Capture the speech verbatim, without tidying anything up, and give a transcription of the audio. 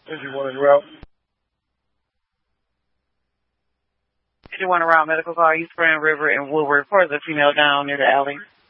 fifty-one en route. fifty-one around medical call, East Grand River and Woodward. Reports a female down near the alley.